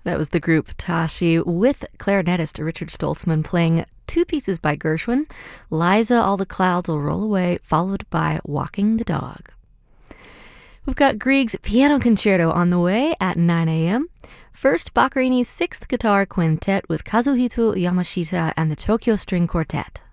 That was the group Tashi with clarinetist Richard Stoltzman playing two pieces by Gershwin, Liza, All the Clouds Will Roll Away, followed by Walking the Dog. We've got Grieg's Piano Concerto on the way at 9 a.m. First, Boccherini's Sixth Guitar Quintet with Kazuhito Yamashita and the Tokyo String Quartet.